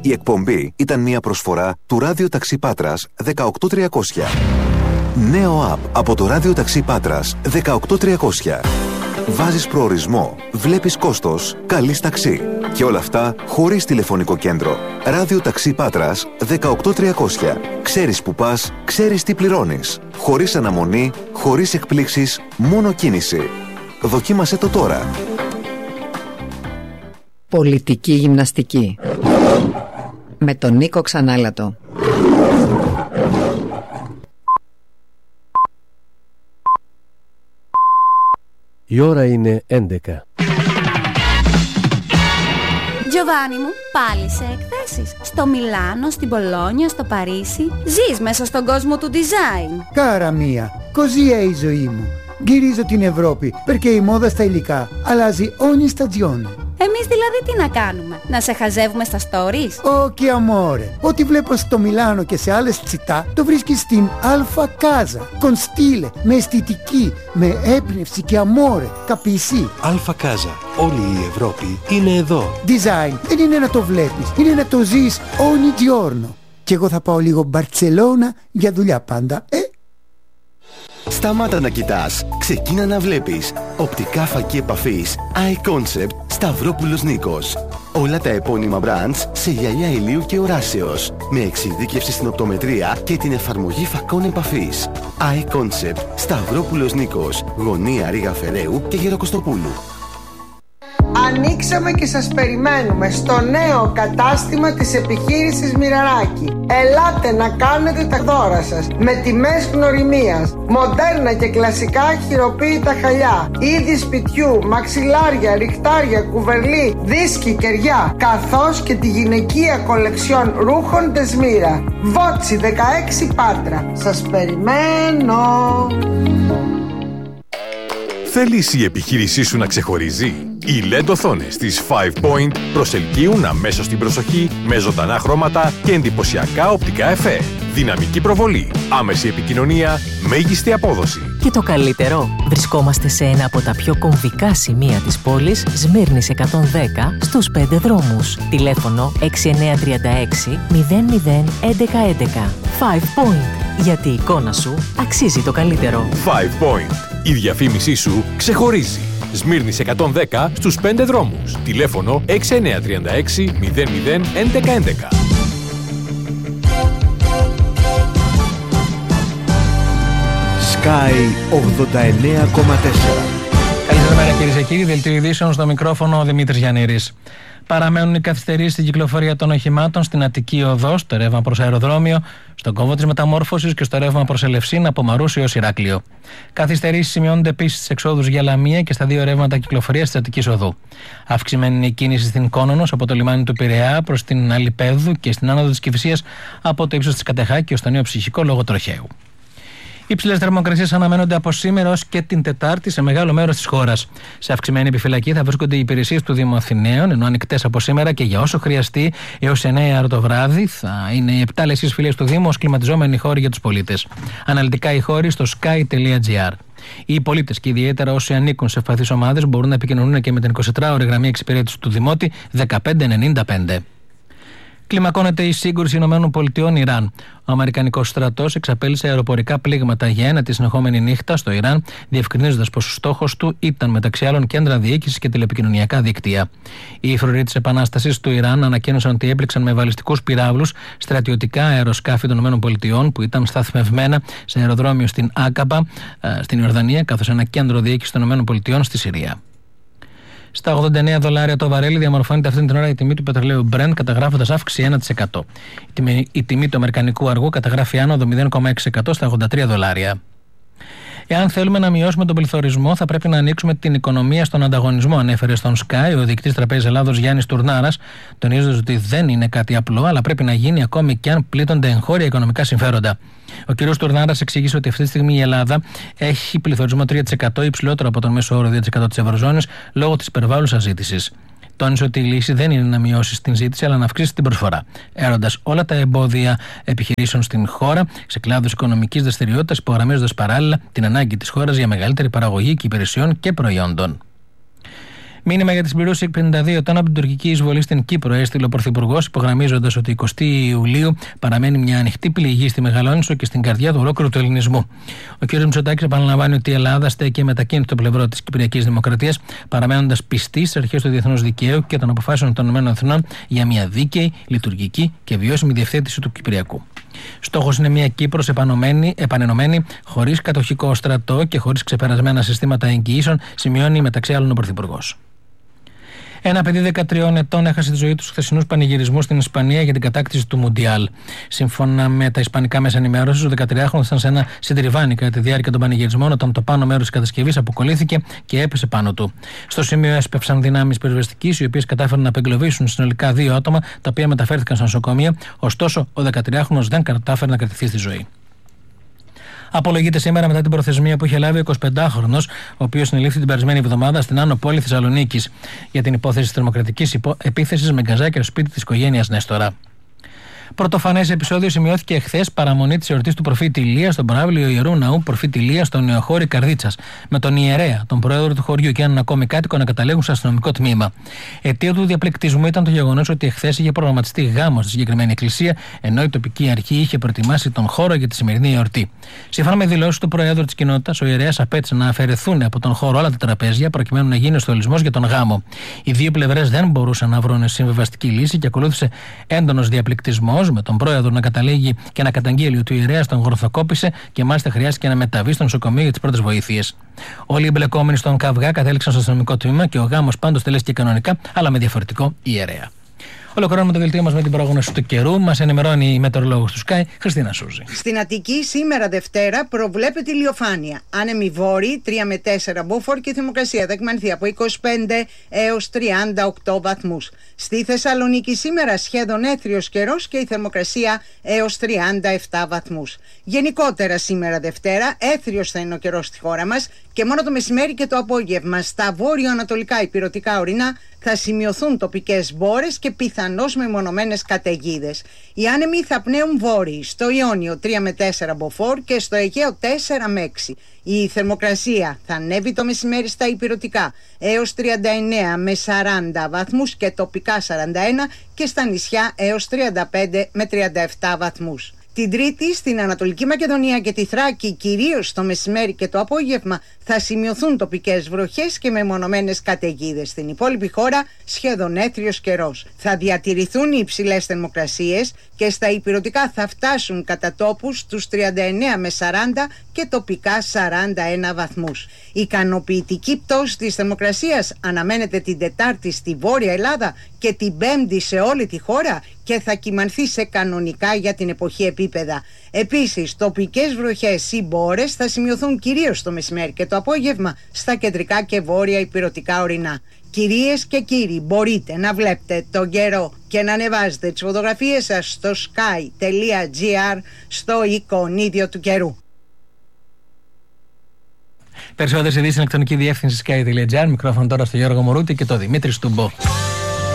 Η εκπομπή ήταν μια προσφορά του Ράδιο Ταξί Πάτρας 18300. Νέο app από το Ράδιο Ταξί Πάτρας 18300. Βάζεις προορισμό, βλέπεις κόστος, καλείς ταξί. Και όλα αυτά χωρίς τηλεφωνικό κέντρο. Ράδιο Ταξί Πάτρας 18300. Ξέρεις που πας, ξέρεις τι πληρώνεις. Χωρίς αναμονή, χωρίς εκπλήξεις, μόνο κίνηση. Δοκίμασέ το τώρα. Πολιτική γυμναστική με τον Νίκο Ξανάλατο. Η ώρα είναι 11. Giovanni μου, πάλι σε εκθέσεις. Στο Μιλάνο, στην Πολόνια, στο Παρίσι. Ζεις μέσα στον κόσμο του design. Κάρα μία, così è η ζωή μου. Γυρίζω την Ευρώπη, perché η μόδα στα υλικά αλλάζει ogni stagione. Εμείς δηλαδή τι να κάνουμε, να σε χαζεύουμε στα stories? Όχι amore, ό,τι βλέπω στο Μιλάνο και σε άλλες τσιτά το βρίσκεις στην Alfa Casa. Con stile, με αισθητική, με έμπνευση και amore, capisci? Alfa Casa, όλη η Ευρώπη είναι εδώ. Design δεν είναι να το βλέπεις, είναι να το ζεις ogni giorno. Και εγώ θα πάω λίγο Μπαρτσελώνα για δουλειά πάντα, Σταμάτα να κοιτάς, ξεκίνα να βλέπεις. Οπτικά φακή επαφής iConcept Σταυρόπουλος Νίκος. Όλα τα επώνυμα brands σε γυαλιά ηλίου και οράσεως. Με εξειδίκευση στην οπτομετρία και την εφαρμογή φακών επαφής. iConcept Σταυρόπουλος Νίκος. Γωνία Ρήγα Φεραίου και Γεροκοστοπούλου. Ανοίξαμε και σας περιμένουμε στο νέο κατάστημα της επιχείρησης Μοιραράκη. Ελάτε να κάνετε τα δώρα σας με τιμές γνωριμίας. Μοντέρνα και κλασικά χειροποίητα χαλιά, είδη σπιτιού, μαξιλάρια, ριχτάρια, κουβερλί, δίσκοι, κεριά, καθώς και τη γυναικεία κολεξιόν ρούχων Τεσμύρα. Βότσι 16 Πάτρα. Σας περιμένω. Θέλεις η επιχείρησή σου να ξεχωρίζει? Οι LED οθόνες της 5 Point προσελκύουν αμέσως την προσοχή με ζωντανά χρώματα και εντυπωσιακά οπτικά εφέ. Δυναμική προβολή, άμεση επικοινωνία, μέγιστη απόδοση. Και το καλύτερο, βρισκόμαστε σε ένα από τα πιο κομβικά σημεία της πόλης, Σμύρνης 110, στους 5 δρόμους. Τηλέφωνο 6936 00 1111. 5 Point, γιατί η εικόνα σου αξίζει το καλύτερο. 5 Point, η διαφήμισή σου ξεχωρίζει. Σμύρνης 110 στους 5 δρόμους. Τηλέφωνο 6936 00 1111. Sky 89,4. Καλησπέρα κυρίες και κύριοι, δελτίο ειδήσεων στο μικρόφωνο ο Δημήτρης Γιαννήρης. Παραμένουν οι καθυστερήσεις στην κυκλοφορία των οχημάτων στην Αττική Οδό, στο ρεύμα προς αεροδρόμιο, στον κόμβο της Μεταμόρφωσης και στο ρεύμα προς Ελευσίνα από Μαρούσι έως Ηράκλειο. Καθυστερήσεις σημειώνονται επίσης στις εξόδους για Λαμία και στα δύο ρεύματα κυκλοφορίας της Αττικής Οδού. Αυξημένη είναι η κίνηση στην Κόνονος από το λιμάνι του Πειραιά προς την Αλιπέδου και στην άνοδο της Κηφισίας από το ύψος της Κατεχάκη ως το Νέο Ψυχικό λόγω τροχαίου. Οι υψηλές θερμοκρασίες αναμένονται από σήμερα ως και την Τετάρτη σε μεγάλο μέρος της χώρας. Σε αυξημένη επιφυλακή θα βρίσκονται οι υπηρεσίες του Δήμου Αθηναίων, ενώ ανοιχτές από σήμερα και για όσο χρειαστεί έως 9 το βράδυ θα είναι οι 7 λεσσίες φυλές του Δήμου ως κλιματιζόμενοι χώροι για τους πολίτες. Αναλυτικά οι χώροι στο sky.gr. Οι πολίτες και ιδιαίτερα όσοι ανήκουν σε ευπαθείς ομάδες μπορούν να επικοινωνούν και με την 24ωρη γραμμή εξυπηρέτησης του Δημότη 1595. Κλιμακώνεται η σύγκρουση ΗΠΑ-Ιράν. Ο Αμερικανικός στρατός εξαπέλυσε αεροπορικά πλήγματα για ένατη συνεχόμενη νύχτα στο Ιράν, διευκρινίζοντας πως ο στόχος του ήταν μεταξύ άλλων κέντρα διοίκησης και τηλεπικοινωνιακά δίκτυα. Οι φρουροί της Επανάστασης του Ιράν ανακοίνωσαν ότι έπληξαν με βαλιστικούς πυράβλους στρατιωτικά αεροσκάφη των ΗΠΑ που ήταν σταθμευμένα σε αεροδρόμιο στην Άκαμπα, στην Ιορδανία, καθώς ένα κέντρο διοίκησης των ΗΠΑ στη Συρία. Στα $89 το βαρέλι διαμορφώνεται αυτή την ώρα η τιμή του πετρελαίου Brent, καταγράφοντας αύξηση 1%. Η τιμή του αμερικανικού αργού καταγράφει άνοδο 0,6% στα $83. Εάν θέλουμε να μειώσουμε τον πληθωρισμό, θα πρέπει να ανοίξουμε την οικονομία στον ανταγωνισμό, ανέφερε στον Sky ο διοικητής Τραπέζης Ελλάδος Γιάννης Τουρνάρας, τονίζοντας ότι δεν είναι κάτι απλό, αλλά πρέπει να γίνει ακόμη και αν πλήττονται εγχώρια οικονομικά συμφέροντα. Ο κ. Τουρνάρας εξήγησε ότι αυτή τη στιγμή η Ελλάδα έχει πληθωρισμό 3%, υψηλότερο από τον μέσο όρο 2% της Ευρωζώνης, λόγω της υπερβάλλουσας ζήτησης. Τόνισε ότι η λύση δεν είναι να μειώσει την ζήτηση, αλλά να αυξήσει την προσφορά. Έροντας όλα τα εμπόδια επιχειρήσεων στην χώρα, σε κλάδους οικονομικής δραστηριότητας, υπογραμμίζοντας παράλληλα την ανάγκη της χώρας για μεγαλύτερη παραγωγή και υπηρεσιών και προϊόντων. Μήνυμα για τη συμπληρώση 52 ετών από την τουρκική εισβολή στην Κύπρο έστειλε ο Πρωθυπουργός, υπογραμμίζοντας ότι 20 Ιουλίου παραμένει μια ανοιχτή πληγή στη Μεγαλόνισσο και στην καρδιά του ολόκληρου του ελληνισμού. Ο κ. Μητσοτάκης επαναλαμβάνει ότι η Ελλάδα στέκει μετακίνητη στο πλευρό της Κυπριακής Δημοκρατίας, παραμένοντας πιστή στις αρχές του διεθνούς δικαίου και των αποφάσεων των ΗΠΑ για μια δίκαιη, λειτουργική και βιώσιμη διευθέτηση του Κυπριακού. Στόχος είναι μια Κύπρος επανενωμένη, χωρίς κατοχικό στρατό και χωρίς ξεπερασμένα συστήματα εγγυήσεων, σημειώνει μεταξύ άλλων ο Πρωθυπουργός. Ένα παιδί 13 ετών έχασε τη ζωή του στους χθεσινούς πανηγυρισμούς στην Ισπανία για την κατάκτηση του Μουντιάλ. Σύμφωνα με τα ισπανικά μέσα ενημέρωσης, ο 13χρονος ήταν σε ένα συντριβάνι κατά τη διάρκεια των πανηγυρισμών όταν το πάνω μέρος της κατασκευής αποκολλήθηκε και έπεσε πάνω του. Στο σημείο έσπευσαν δυνάμεις πυροσβεστικής, οι οποίες κατάφεραν να απεγκλωβίσουν συνολικά 2 άτομα, τα οποία μεταφέρθηκαν στο νοσοκομείο. Ωστόσο, ο 13χρονος δεν κατάφερε να κρατηθεί στη ζωή. Απολογείται σήμερα μετά την προθεσμία που είχε λάβει ο 25χρονος, ο οποίος συνελήφθη την περασμένη εβδομάδα στην Άνω Πόλη Θεσσαλονίκης για την υπόθεση της τρομοκρατικής επίθεσης με γκαζάκια στο σπίτι της οικογένειας Νέστορα. Πρωτοφανές επεισόδιο σημειώθηκε εχθές παραμονή της εορτής του προφήτη Ηλία στον προάβλιο Ιερού Ναού Προφήτη Ηλία στο Νεοχώρι Καρδίτσας, με τον ιερέα, τον πρόεδρο του χωριού και έναν ακόμη κάτοικο να καταλήγουν στο αστυνομικό τμήμα. Αιτία του διαπληκτισμού ήταν το γεγονός ότι εχθές είχε προγραμματιστεί γάμος στη συγκεκριμένη εκκλησία, ενώ η τοπική αρχή είχε προετοιμάσει τον χώρο για τη σημερινή εορτή. Σύμφωνα με δηλώσεις του προέδρου της κοινότητας, ο ιερέας απέτησε να αφαιρεθούν από τον χώρο όλα τα τραπέζια προκειμένου να γίνει ο στολισμός για τον γάμο. Οι δύο πλευρές δεν μπορούσαν να βρουν συμβιβαστική λύση και ακολούθησε έντονος διαπληκτισμός, με τον πρόεδρο να καταλήγει και να καταγγείλει ότι ο ιερέας τον γορθοκόπησε και μάλιστα χρειάστηκε να μεταβεί στο νοσοκομείο για τις πρώτες βοήθειες. Όλοι οι εμπλεκόμενοι στον καυγά κατέληξαν στο αστυνομικό τμήμα και ο γάμος πάντως τελέστηκε κανονικά, αλλά με διαφορετικό ιερέα. Ολοκληρώνουμε το δελτίο μας με την πρόγνωση του καιρού. Μας ενημερώνει η μετεωρολόγος του Sky, Χριστίνα Σούζη. Στην Αττική σήμερα Δευτέρα προβλέπεται ηλιοφάνεια. Άνεμοι βόρειοι 3 με 4 μποφόρ και η θερμοκρασία θα εκμανθεί από 25 έως 38 βαθμούς. Στη Θεσσαλονίκη σήμερα σχεδόν έθριος καιρός και η θερμοκρασία έως 37 βαθμούς. Γενικότερα σήμερα Δευτέρα έθριος θα είναι ο καιρός στη χώρα μας και μόνο το μεσημέρι και το απόγευμα στα βόρειο-ανατολικά ηπειρωτικά ορεινά θα σημειωθούν τοπικές μπόρες και πιθανώς μεμονωμένες καταιγίδες. Οι άνεμοι θα πνέουν βόρειοι, στο Ιόνιο 3 με 4 μποφόρ και στο Αιγαίο 4 με 6. Η θερμοκρασία θα ανέβει το μεσημέρι στα ηπειρωτικά έως 39 με 40 βαθμούς και τοπικά 41 και στα νησιά έως 35 με 37 βαθμούς. Την Τρίτη στην Ανατολική Μακεδονία και τη Θράκη, κυρίως το μεσημέρι και το απόγευμα, θα σημειωθούν τοπικές βροχές και μεμονωμένες καταιγίδες. Στην υπόλοιπη χώρα σχεδόν έθριος καιρός. Θα διατηρηθούν οι υψηλές θερμοκρασίες και στα ηπειρωτικά θα φτάσουν κατά τόπους τους 39 με 40 και τοπικά 41 βαθμούς. Ικανοποιητική πτώση της θερμοκρασίας αναμένεται την Τετάρτη στη Βόρεια Ελλάδα και την Πέμπτη σε όλη τη χώρα και θα κυμανθεί σε κανονικά για την εποχή επίπεδα. Επίσης, τοπικές βροχές ή μπόρες θα σημειωθούν κυρίως το μεσημέρι και το απόγευμα στα κεντρικά και βόρεια ηπειρωτικά ορεινά. Κυρίες και κύριοι, μπορείτε να βλέπετε τον καιρό και να ανεβάζετε τις φωτογραφίες σας στο sky.gr στο εικονίδιο του καιρού. Περισσότερες ειδήσεις στην ηλεκτρονική διεύθυνση sky.gr. Μικρόφωνο τώρα στο Γιώργο Μωρούτη και το Δημήτρη Στουμπό.